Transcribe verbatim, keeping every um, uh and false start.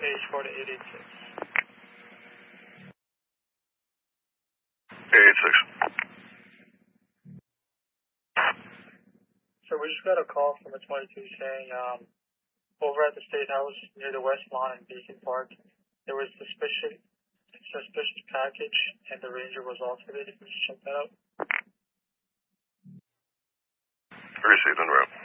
H four to eight eight six. eight eight six. So we just got a call from a twenty-two saying um, over at the State House near the West Lawn in Beacon Park, there was suspicious suspicious package and the Ranger was alternated. Can you check that out? Received en route.